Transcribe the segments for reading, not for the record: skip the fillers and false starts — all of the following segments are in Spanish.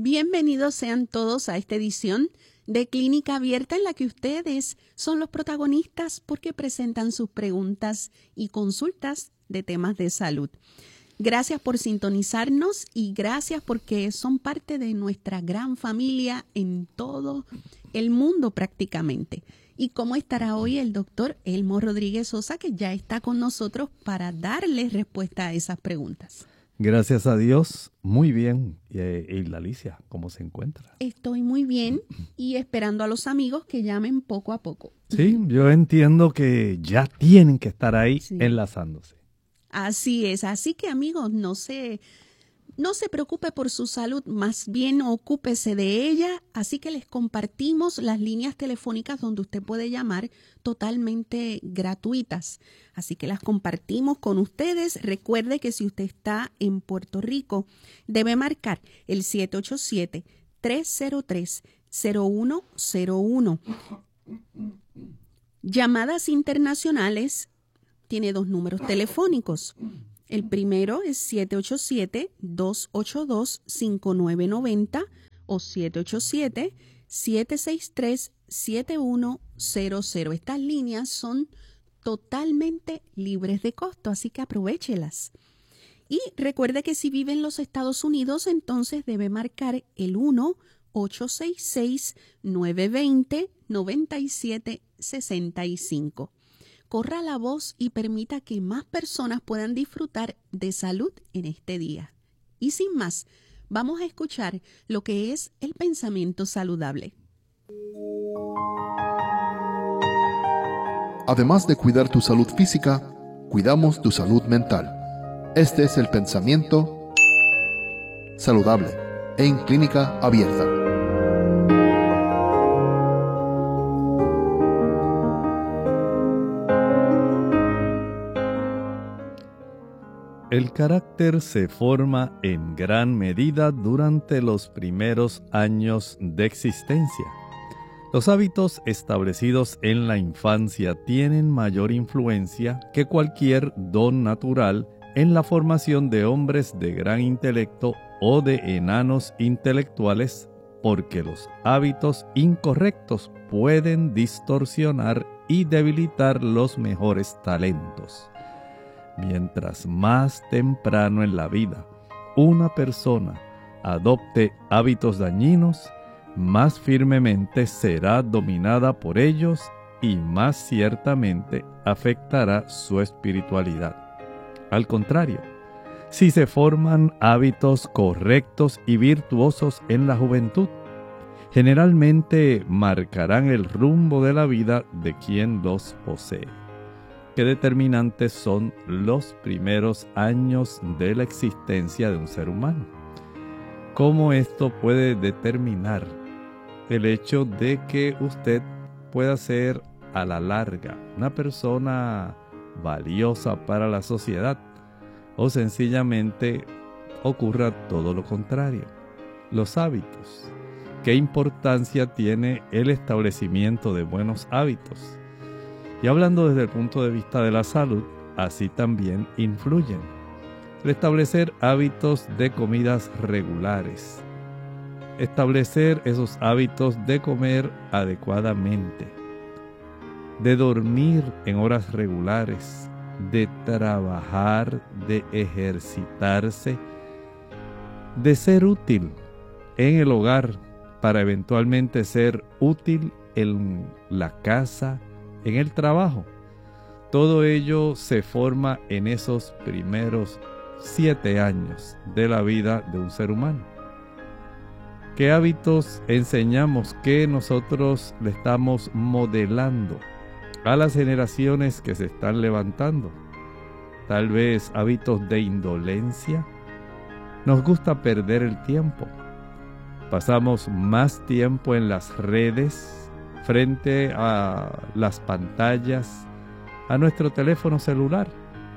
Bienvenidos sean todos a esta edición de Clínica Abierta en la que ustedes son los protagonistas porque presentan sus preguntas y consultas de temas de salud. Gracias por sintonizarnos y gracias porque son parte de nuestra gran familia en todo el mundo prácticamente. ¿Y cómo estará hoy el doctor Elmo Rodríguez Sosa, que ya está con nosotros para darles respuesta a esas preguntas? Gracias a Dios, muy bien. ¿Y la Alicia, cómo se encuentra? Estoy muy bien y esperando a los amigos que llamen poco a poco. Sí, yo entiendo que ya tienen que estar ahí enlazándose. Así es, así que amigos, no se preocupe por su salud, más bien ocúpese de ella, así que les compartimos las líneas telefónicas donde usted puede llamar totalmente gratuitas. Así que las compartimos con ustedes. Recuerde que si usted está en Puerto Rico, debe marcar el 787-303-0101. Llamadas internacionales, tiene 2 números telefónicos. El primero es 787-282-5990 o 787-763-7100. Estas líneas son totalmente libres de costo, así que aprovéchelas. Y recuerde que si vive en los Estados Unidos, entonces debe marcar el 1-866-920-9765. Corra la voz y permita que más personas puedan disfrutar de salud en este día. Y sin más, vamos a escuchar lo que es el pensamiento saludable. Además de cuidar tu salud física, cuidamos tu salud mental. Este es el pensamiento saludable en Clínica Abierta. El carácter se forma en gran medida durante los primeros años de existencia. Los hábitos establecidos en la infancia tienen mayor influencia que cualquier don natural en la formación de hombres de gran intelecto o de enanos intelectuales, porque los hábitos incorrectos pueden distorsionar y debilitar los mejores talentos. Mientras más temprano en la vida una persona adopte hábitos dañinos, más firmemente será dominada por ellos y más ciertamente afectará su espiritualidad. Al contrario, si se forman hábitos correctos y virtuosos en la juventud, generalmente marcarán el rumbo de la vida de quien los posee. Qué determinantes son los primeros años de la existencia de un ser humano. ¿Cómo esto puede determinar el hecho de que usted pueda ser a la larga una persona valiosa para la sociedad o sencillamente ocurra todo lo contrario? Los hábitos. ¿Qué importancia tiene el establecimiento de buenos hábitos? Y hablando desde el punto de vista de la salud, así también influyen. El establecer hábitos de comidas regulares. Establecer esos hábitos de comer adecuadamente. De dormir en horas regulares. De trabajar, de ejercitarse. De ser útil en el hogar para eventualmente ser útil en la casa, en el trabajo. Todo ello se forma en esos primeros 7 años de la vida de un ser humano. ¿Qué hábitos enseñamos que nosotros le estamos modelando a las generaciones que se están levantando? Tal vez hábitos de indolencia. Nos gusta perder el tiempo. Pasamos más tiempo en las redes, frente a las pantallas, a nuestro teléfono celular,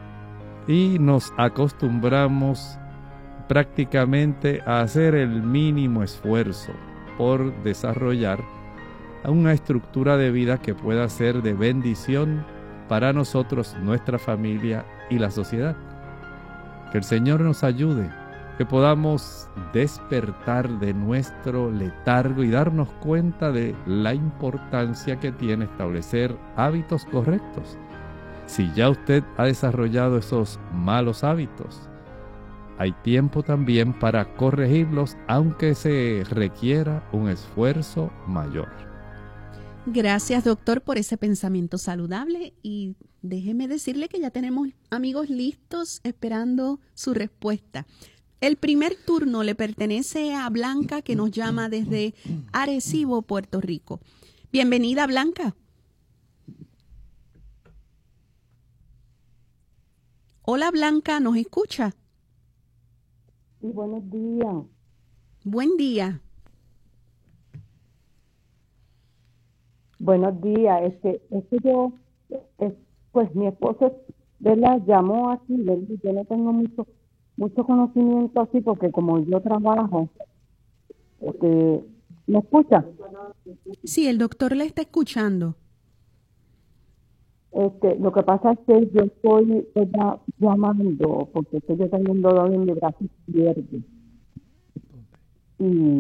y nos acostumbramos prácticamente a hacer el mínimo esfuerzo por desarrollar una estructura de vida que pueda ser de bendición para nosotros, nuestra familia y la sociedad. Que el Señor nos ayude que podamos despertar de nuestro letargo y darnos cuenta de la importancia que tiene establecer hábitos correctos. Si ya usted ha desarrollado esos malos hábitos, hay tiempo también para corregirlos, aunque se requiera un esfuerzo mayor. Gracias, doctor, por ese pensamiento saludable, y déjeme decirle que ya tenemos amigos listos esperando su respuesta. El primer turno le pertenece a Blanca, que nos llama desde Arecibo, Puerto Rico. Bienvenida, Blanca. Hola, Blanca, ¿nos escucha? Sí, buenos días. Buen día. Buenos días. Yo, pues mi esposo, ¿verdad? Llamó aquí, ¿verdad? Yo no tengo mucho conocimiento así porque como yo trabajo, ¿me escucha? Sí, el doctor le está escuchando. Lo que pasa es que yo estoy, ¿verdad?, llamando porque yo tengo un dolor en mi brazo izquierdo. Y